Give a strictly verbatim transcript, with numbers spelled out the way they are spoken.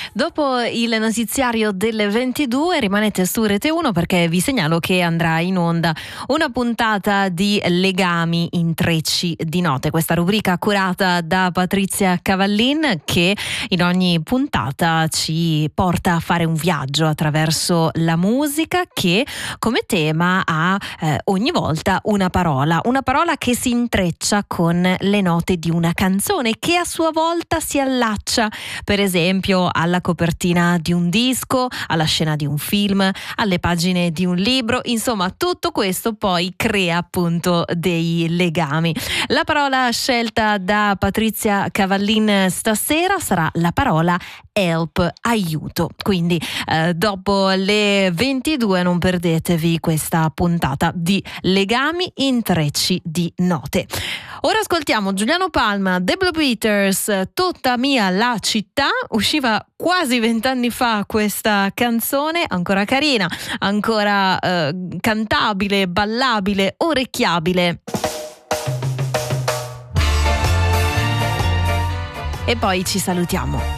Dopo il notiziario delle ventidue rimanete su Rete uno perché vi segnalo che andrà in onda una puntata di Legami, intrecci di note, questa rubrica curata da Patrizia Cavallin che in ogni puntata ci porta a fare un viaggio attraverso la musica che come tema ha eh, ogni volta una parola, una parola che si intreccia con le note di una canzone che a sua volta si allaccia per esempio alla copertina di un disco, alla scena di un film, alle pagine di un libro, insomma tutto questo poi crea appunto dei legami. La parola scelta da Patrizia Cavallin stasera sarà la parola help, aiuto, quindi eh, dopo le ventidue non perdetevi questa puntata di Legami, intrecci di note. Ora ascoltiamo Giuliano Palma, The Blue Beaters, Tutta mia la città. Usciva quasi vent'anni fa questa canzone, ancora carina, ancora eh, cantabile, ballabile, orecchiabile. E poi ci salutiamo.